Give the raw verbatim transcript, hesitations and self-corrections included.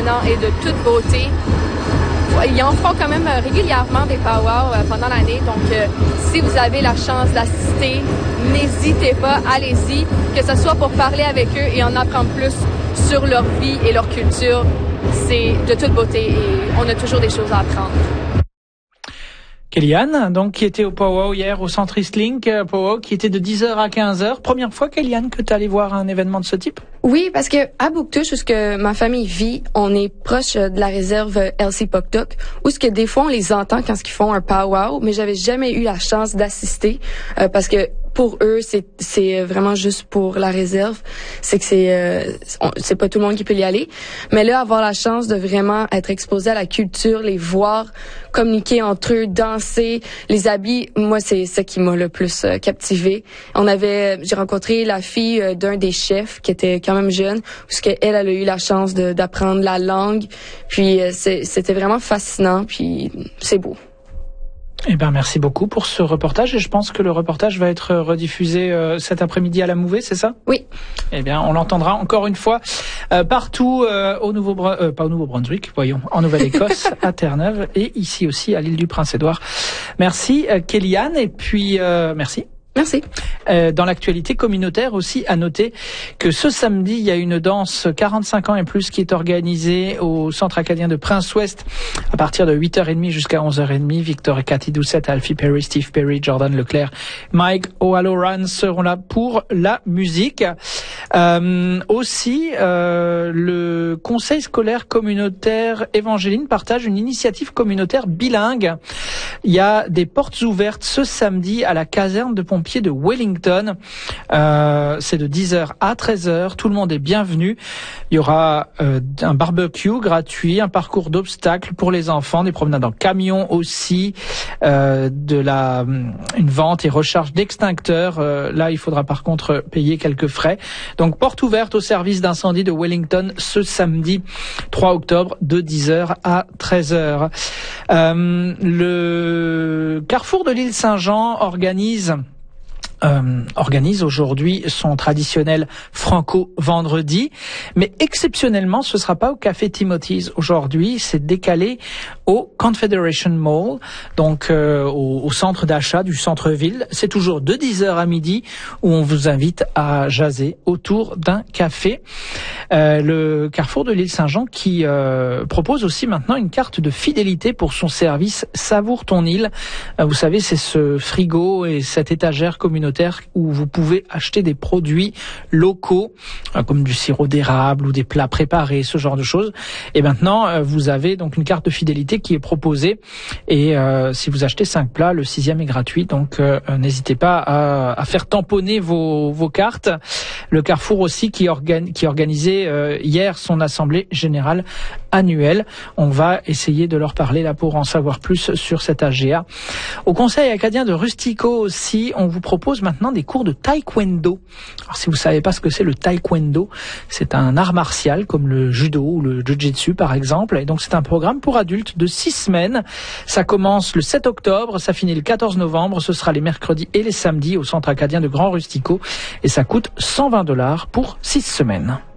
fascinant et de toute beauté. Ils en font quand même régulièrement des powwows pendant l'année, donc euh, si vous avez la chance d'assister, n'hésitez pas, allez-y, que ce soit pour parler avec eux et en apprendre plus sur leur vie et leur culture. C'est de toute beauté et on a toujours des choses à apprendre. Kellyanne, donc, qui était au powwow hier au Centre Eastlink, euh, powwow qui était de dix heures à quinze heures. Première fois, Kellyanne, que tu allais voir un événement de ce type? Oui, parce que à Bouctouche, où ce que ma famille vit, on est proche de la réserve Elsipogtog, où ce que des fois on les entend quand ils font un powwow, mais j'avais jamais eu la chance d'assister euh, parce que pour eux, c'est c'est vraiment juste pour la réserve. C'est que c'est euh, on, c'est pas tout le monde qui peut y aller. Mais là, avoir la chance de vraiment être exposé à la culture, les voir, communiquer entre eux, danser, les habits, moi, c'est ça qui m'a le plus euh, captivé. On avait, j'ai rencontré la fille euh, d'un des chefs qui était quand même jeune, parce qu'elle, elle a eu la chance de, d'apprendre la langue. Puis euh, c'est, c'était vraiment fascinant. Puis c'est beau. Eh ben, merci beaucoup pour ce reportage et je pense que le reportage va être rediffusé euh, cet après-midi à la Mouvée, c'est ça? Oui. Eh bien, on l'entendra encore une fois euh, partout euh, au Nouveau euh, pas au Nouveau-Brunswick, voyons, en Nouvelle-Écosse, à Terre-Neuve et ici aussi à l'île du Prince-Édouard. Merci euh, Kellyanne et puis euh, merci. Merci. Euh, dans l'actualité communautaire aussi, à noter que ce samedi, il y a une danse quarante-cinq ans et plus qui est organisée au Centre acadien de Prince-Ouest à partir de huit heures trente jusqu'à onze heures trente. Victor et Cathy Doucette, Alfie Perry, Steve Perry, Jordan Leclerc, Mike O'Halloran seront là pour la musique. Euh, aussi, euh, le Conseil scolaire communautaire Évangéline partage une initiative communautaire bilingue. Il y a des portes ouvertes ce samedi à la caserne de pompiers de Wellington. Euh, c'est de dix heures à treize heures. Tout le monde est bienvenu. Il y aura euh, un barbecue gratuit, un parcours d'obstacles pour les enfants, des promenades en camion aussi, euh, de la une vente et recharge d'extincteurs. Euh, là, il faudra par contre payer quelques frais. Donc, porte ouverte au service d'incendie de Wellington ce samedi trois octobre de dix heures à treize heures. Euh, le Carrefour de l'île Saint-Jean organise Euh, organise aujourd'hui son traditionnel Franco vendredi, mais exceptionnellement ce sera pas au Café Timothy's aujourd'hui, c'est décalé au Confederation Mall, donc euh, au, au centre d'achat du centre-ville. C'est toujours de dix heures à midi où on vous invite à jaser autour d'un café. Euh, le Carrefour de l'île Saint-Jean qui euh, propose aussi maintenant une carte de fidélité pour son service Savoure ton île. Euh, vous savez, c'est ce frigo et cette étagère communautaire où vous pouvez acheter des produits locaux comme du sirop d'érable ou des plats préparés, ce genre de choses. Et maintenant, vous avez donc une carte de fidélité qui est proposée et euh, si vous achetez cinq plats, le sixième est gratuit. Donc euh, n'hésitez pas à, à faire tamponner vos, vos cartes. Le Carrefour aussi qui, organ, qui organisait euh, hier son assemblée générale annuelle. On va essayer de leur parler là pour en savoir plus sur cet A G A. Au Conseil acadien de Rustico aussi, on vous propose maintenant des cours de taekwondo. Alors si vous savez pas ce que c'est le taekwondo, c'est un art martial comme le judo ou le jiu-jitsu par exemple. Et donc c'est un programme pour adultes de six semaines. Ça commence le sept octobre, ça finit le quatorze novembre. Ce sera les mercredis et les samedis au Centre acadien de Grand Rustico. Et ça coûte cent vingt dollars pour six semaines.